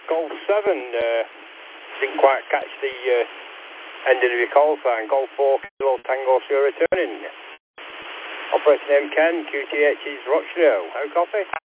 Golf 7, didn't quite catch the end of the call sign. Golf 4, Kilo Tango Sierra returning. Operator name Ken, QTH is Rochdale. How copy?